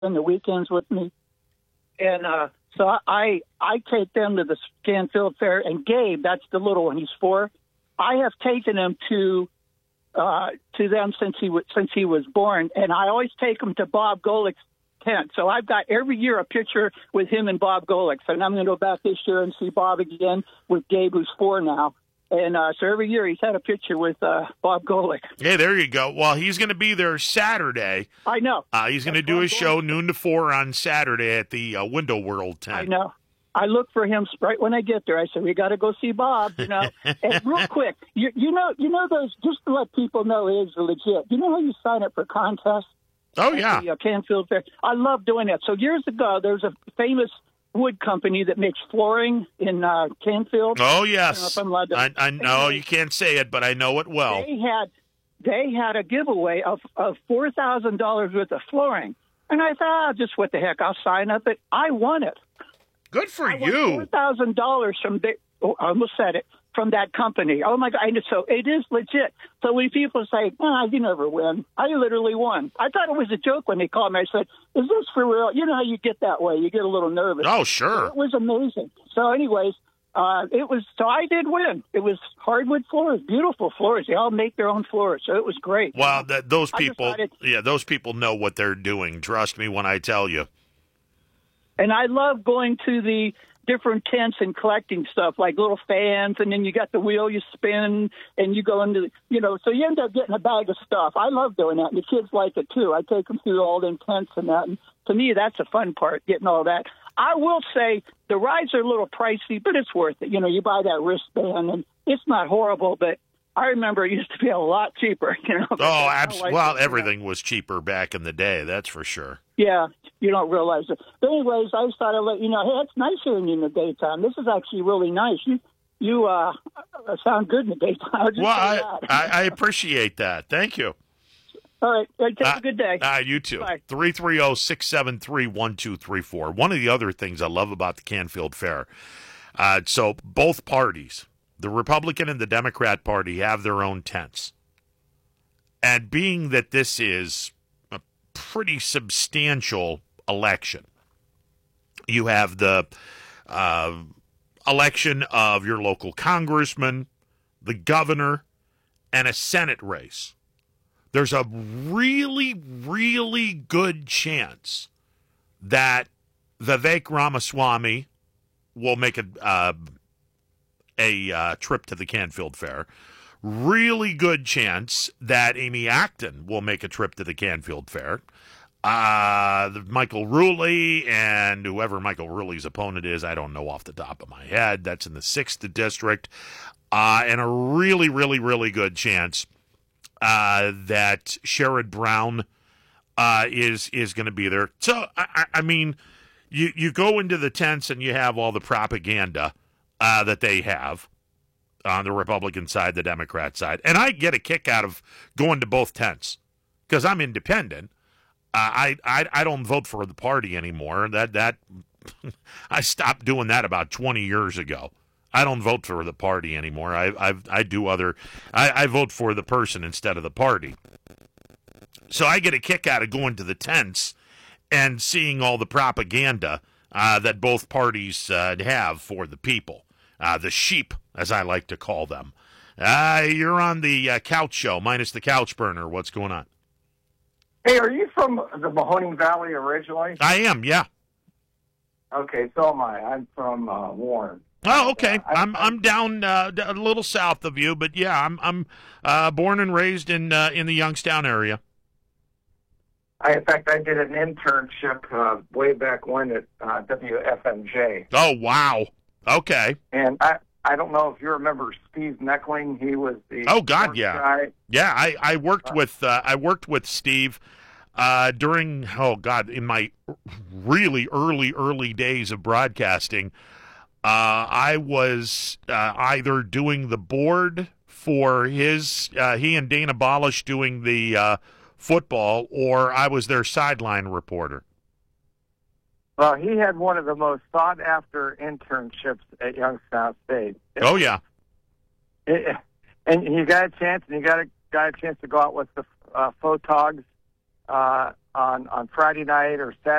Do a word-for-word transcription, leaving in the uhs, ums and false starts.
spend the weekends with me. And uh, so I I take them to the Canfield Fair. And Gabe, that's the little one, he's four. I have taken him to uh, to them since he was since he was born, and I always take him to Bob Golick's tent. So I've got every year a picture with him and Bob Golick. And I'm going to go back this year and see Bob again with Gabe, who's four now. And uh, so every year he's had a picture with uh, Bob Golick. Hey, there you go. Well, he's going to be there Saturday. I know. Uh, he's going to do his show noon to four on Saturday at the uh, Window World tent. I know. I look for him right when I get there. I said, we got to go see Bob, you know. And real quick, you, you know, you know those, just to let people know it is legit. You know how you sign up for contests? Oh, yeah. The uh, Canfield Fair. I love doing that. So years ago, there was a famous wood company that makes flooring in uh, Canfield. Oh, yes. I, to, I, I know you can't say it, but I know it well. They had they had a giveaway of, of four thousand dollars worth of flooring. And I thought, ah, just what the heck, I'll sign up. It. I won it. Good for I you. won four thousand dollars from the, oh, I almost said it, from that company. Oh, my God. So it is legit. So when people say, ah, you never win, I literally won. I thought it was a joke when they called me. I said, is this for real? You know how you get that way. You get a little nervous. Oh, sure. It was amazing. So anyways, uh, it was, so I did win. It was hardwood floors, beautiful floors. They all make their own floors. So it was great. Well, that, those people, decided, yeah, those people know what they're doing. Trust me when I tell you. And I love going to the different tents and collecting stuff like little fans, and then you got the wheel you spin, and you go into, the, you know, so you end up getting a bag of stuff. I love doing that, and the kids like it too. I take them through all them tents and that, and to me, that's a fun part, getting all that. I will say the rides are a little pricey, but it's worth it. You know, you buy that wristband, and it's not horrible, but I remember it used to be a lot cheaper. You know. Oh, absolutely. Well, everything was cheaper back in the day, that's for sure. Yeah, you don't realize it. But anyways, I just thought I'd let you know, hey, it's nice hearing you in the daytime. This is actually really nice. You you uh, sound good in the daytime. Well, I, I, I appreciate that. Thank you. All right. Take uh, a good day. Uh, you too. Bye. three three zero, six seven three, one two three four. One of the other things I love about the Canfield Fair, uh, so both parties, the Republican and the Democrat Party, have their own tents. And being that this is a pretty substantial election, you have the uh, election of your local congressman, the governor, and a Senate race. There's a really, really good chance that Vivek Ramaswamy will make a uh, a uh, trip to the Canfield Fair. Really good chance that Amy Acton will make a trip to the Canfield Fair. Uh, Michael Ruley and whoever Michael Ruley's opponent is, I don't know off the top of my head. That's in the sixth district. Uh, and a really, really, really good chance uh, that Sherrod Brown uh, is is going to be there. So, I, I mean, you, you go into the tents and you have all the propaganda uh, that they have on the Republican side, the Democrat side. And I get a kick out of going to both tents because I'm independent. Uh, I, I I don't vote for the party anymore. That that I stopped doing that about twenty years ago. I don't vote for the party anymore. I I I do other. I, I vote for the person instead of the party. So I get a kick out of going to the tents and seeing all the propaganda uh, that both parties uh, have for the people, uh, the sheep, as I like to call them. Uh, you're on the uh, couch show, minus the couch burner. What's going on? Hey, are you from the Mahoning Valley originally? I am, yeah. Okay, so am I. I'm from uh, Warren. Oh, okay. Uh, I, I'm I'm down uh, a little south of you, but yeah, I'm I'm uh, born and raised in uh, in the Youngstown area. I, in fact, I did an internship uh, way back when at uh, W F M J. Oh, wow. Okay. And I I don't know if you remember Steve Meckling. He was the oh God, yeah, guy. yeah. I I worked uh, with uh, I worked with Steve uh, during oh God in my really early early days of broadcasting. Uh, I was uh, either doing the board for his, uh, he and Dana Balish doing the uh, football, or I was their sideline reporter. Well, he had one of the most sought-after internships at Youngstown State. It, oh, yeah. It, and you got a chance, and you got a, got a chance to go out with the uh, photogs uh, on on Friday night or Saturday